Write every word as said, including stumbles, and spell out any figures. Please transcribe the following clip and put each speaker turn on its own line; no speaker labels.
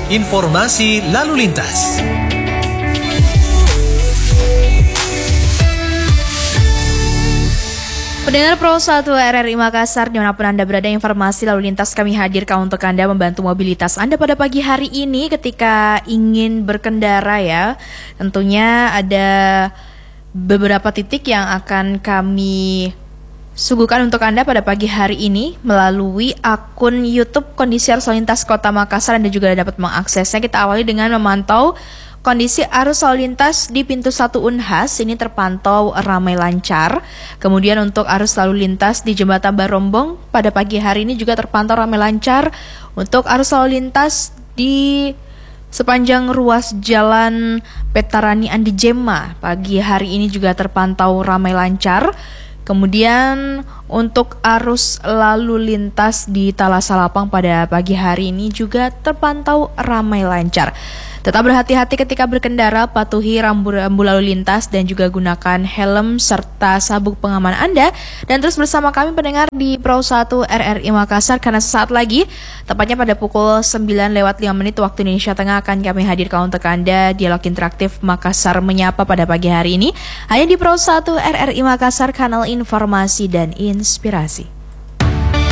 informasi lalu lintas.
Pendengar Pro satu R R I Makassar, dimanapun Anda berada, informasi lalu lintas kami hadirkan untuk Anda membantu mobilitas Anda pada pagi hari ini ketika ingin berkendara ya. Tentunya ada beberapa titik yang akan kami suguhkan untuk Anda pada pagi hari ini melalui akun YouTube Kondisi Arus Lalu Lintas Kota Makassar. Anda juga dapat mengaksesnya. Kita awali dengan memantau kondisi arus lalu lintas di pintu satu Unhas, ini terpantau ramai lancar. Kemudian untuk arus lalu lintas di Jembatan Barombong pada pagi hari ini juga terpantau ramai lancar. Untuk arus lalu lintas di sepanjang ruas Jalan Petarani Andi Jema pagi hari ini juga terpantau ramai lancar. Kemudian untuk arus lalu lintas di Talasalapang pada pagi hari ini juga terpantau ramai lancar. Tetap berhati-hati ketika berkendara, patuhi rambu-rambu lalu lintas dan juga gunakan helm serta sabuk pengaman Anda. Dan terus bersama kami pendengar di Pro satu R R I Makassar, karena sesaat lagi, tepatnya pada pukul sembilan lewat lima menit waktu Indonesia Tengah, akan kami hadirkan untuk Anda dialog interaktif Makassar Menyapa pada pagi hari ini. Hanya di Pro satu R R I Makassar, kanal informasi dan inspirasi.